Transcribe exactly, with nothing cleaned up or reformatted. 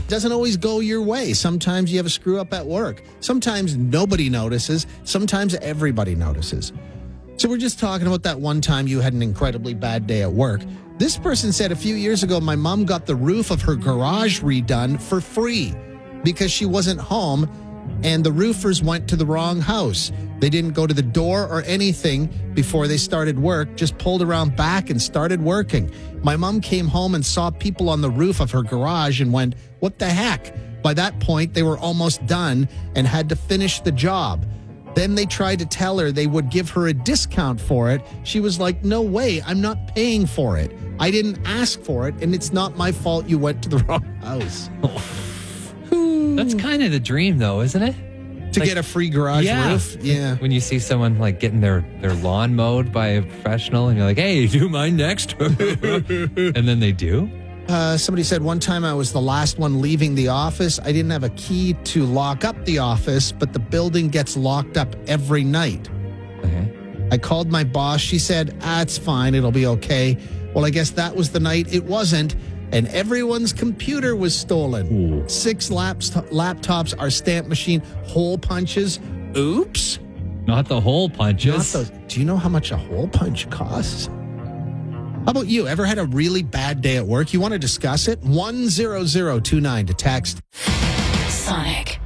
doesn't always go your way. Sometimes you have a screw up at work. Sometimes nobody notices. Sometimes everybody notices. So we're just talking about that one time you had an incredibly bad day at work. This person said a few years ago, my mom got the roof of her garage redone for free because she wasn't home and the roofers went to the wrong house. They didn't go to the door or anything before they started work, just pulled around back and started working. My mom came home and saw people on the roof of her garage and went, what the heck? By that point, they were almost done and had to finish the job. Then they tried to tell her they would give her a discount for it. She was like, no way, I'm not paying for it. I didn't ask for it, and it's not my fault you went to the wrong house. That's kind of the dream, though, isn't it? To like, get a free garage yeah. roof? Yeah. When you see someone like getting their, their lawn mowed by a professional and you're like, hey, do mine next. And then they do. Uh, somebody said one time I was the last one leaving the office. I didn't have a key to lock up the office, but the building gets locked up every night. Okay. I called my boss. She said, ah, it's fine. It'll be okay. Well, I guess that was the night it wasn't. And everyone's computer was stolen. Ooh. Six laps- laptops, our stamp machine, hole punches. Oops. Not the hole punches. Not those. Do you know how much a hole punch costs? How about you? Ever had a really bad day at work? You want to discuss it? one zero zero two nine to text. Sonic.